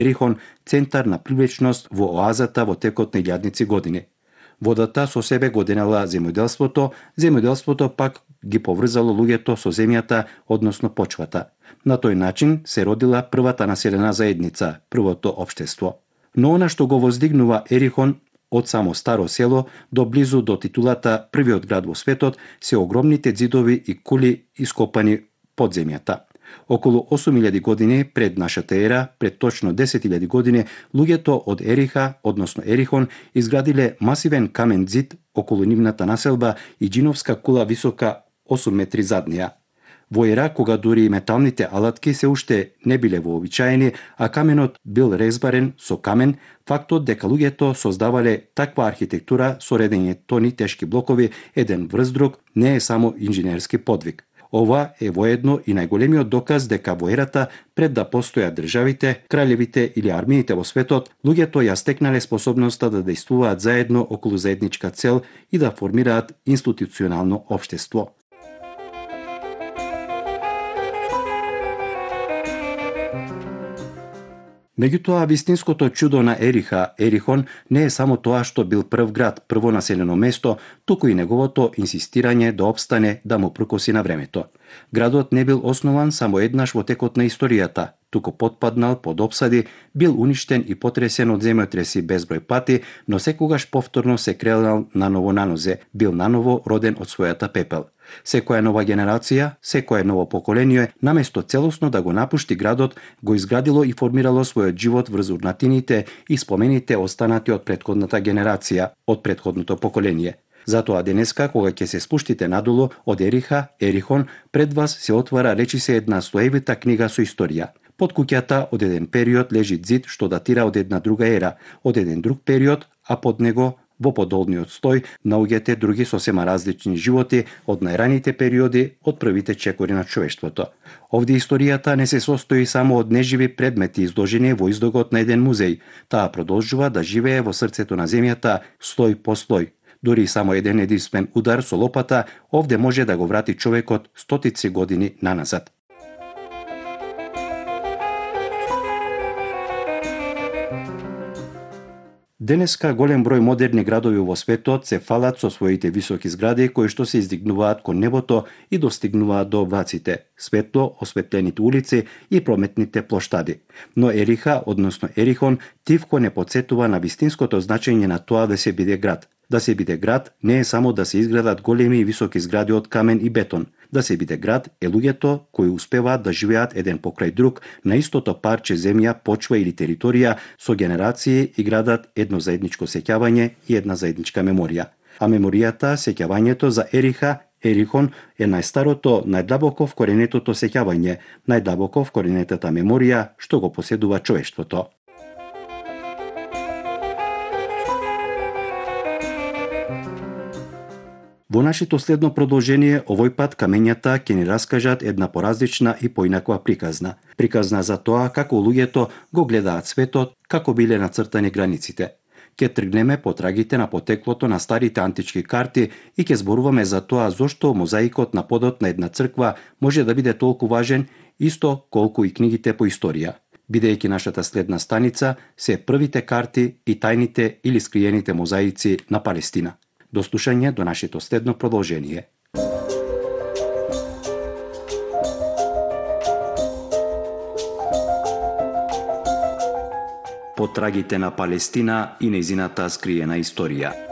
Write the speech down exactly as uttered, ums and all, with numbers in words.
Ерихон центар на привлечност во оазата во текот на илјадници години. Водата со себе го денела земјоделството, земјоделството пак ги поврзало луѓето со земјата, односно почвата. На тој начин се родила првата населена заедница, првото општество. Но она што го воздигнува Ерихон од само старо село до близу до титулата првиот град во светот се огромните ѕидови и кули ископани под земјата. Околу осум илјади години пред нашата ера, пред точно десет илјади години, луѓето од Ериха, односно Ерихон, изградиле масивен камен ѕид околу нивната населба и џиновска кула висока осум метри зад неа. Во ера кога дури и металните алатки се уште не биле вообичаени, а каменот бил резбарен со камен, фактот дека луѓето создавале таква архитектура со редење тони тешки блокови еден врз друг не е само инженерски подвиг. Ова е воедно и најголемиот доказ дека во ерата пред да постојат државите, краљевите или армиите во светот, луѓето ја стекнале способноста да дејствуваат заедно околу заедничка цел и да формираат институционално општество. Меѓутоа, вистинското чудо на Ериха, Ерихон, не е само тоа што бил прв град, прво населено место, туку и неговото инсистирање да опстане, да му пркоси на времето. Градот не бил основан само еднаш во текот на историјата, туку потпаднал под опсади, бил уништен и потресен од земјотреси безброј пати, но секогаш повторно се кренал наново на нозе, бил наново роден од својата пепел. Секоја нова генерација, секое ново поколение, наместо целосно да го напушти градот, го изградило и формирало својот живот врз урнатините и спомените останати од претходната генерација, од претходното поколение. Затоа денеска, кога ќе се спуштите надолу од Ериха, Ерихон, пред вас се отвара речисе една слоевита книга со историја. Под куќата од еден период лежи ѕид што датира од една друга ера, од еден друг период, а под него во подолниот стој наоѓате други сосема различни животи од најраните периоди, од првите чекори на човештвото. Овде историјата не се состои само од неживи предмети изложени во издогот на еден музеј, таа продолжува да живее во срцето на земјата слој по слој. Дури само еден единствен удар со лопата овде може да го врати човекот стотици години наназад. Денеска голем број модерни градови во светот се фалат со своите високи згради кои што се издигнуваат кон небото и достигнуваат до облаците, светло осветлените улици и прометните плоштади. Но Ериха, односно Ерихон, тивко не потсетува на вистинското значење на тоа да се биде град. Да се биде град не е само да се изградат големи и високи згради од камен и бетон. Да се биде град е луѓето кои успеваат да живеат еден покрај друг на истото парче земја, почва или територија со генерации и градат едно заедничко сеќавање и една заедничка меморија. А меморијата, сеќавањето за Ериха, Ерихон е најстарото, најдлабоко вкоренетото сеќавање, најдлабоко вкоренетата меморија што го поседува човештвото. Во нашето следно продолжение, овој пат камењата ќе ни раскажат една поразлична и поинаква приказна. Приказна за тоа како луѓето го гледаат светот, како биле нацртани границите. Ќе тргнеме по трагите на потеклото на старите антички карти и ќе зборуваме за тоа зошто мозаикот на подот на една црква може да биде толку важен, исто колку и книгите по историја. Бидејќи нашата следна станица се првите карти и тајните или скриените мозаици на Палестина. До слушање до нашето следно продолжение. По трагите на Палестина и нејзината скриена историја.